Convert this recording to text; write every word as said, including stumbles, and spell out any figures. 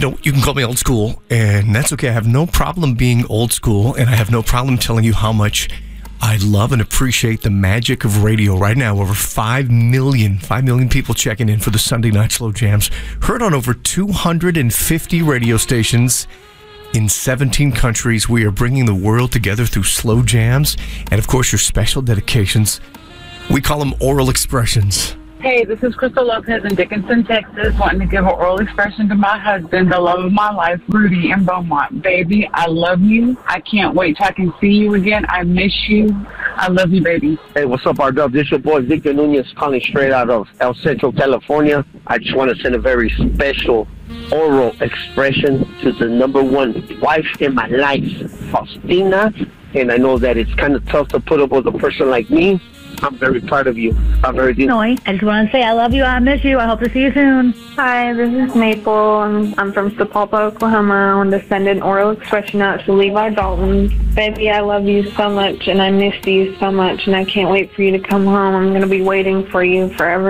know, you can call me old school, and that's okay. I have no problem being old school, and I have no problem telling you how much I love and appreciate the magic of radio. Right now, over five million, five million people checking in for the Sunday Night Slow Jams. Heard on over two hundred fifty radio stations in seventeen countries. We are bringing the world together through slow jams, and of course, your special dedications. We call them oral expressions. Hey, this is Crystal Lopez in Dickinson, Texas, wanting to give an oral expression to my husband, the love of my life, Rudy in Beaumont. Baby, I love you. I can't wait till I can see you again. I miss you. I love you, baby. Hey, what's up, R W? This is your boy, Victor Nunez, calling straight out of El Centro, California. I just want to send a very special oral expression to the number one wife in my life, Faustina. And I know that it's kind of tough to put up with a person like me. I'm very proud of you. I'm very deep. I just want to say I love you. I miss you. I hope to see you soon. Hi, this is Maple. I'm, I'm from Sapulpa, Oklahoma. I want to send an oral expression out to Levi Dalton. Baby, I love you so much, and I miss you so much, and I can't wait for you to come home. I'm going to be waiting for you forever.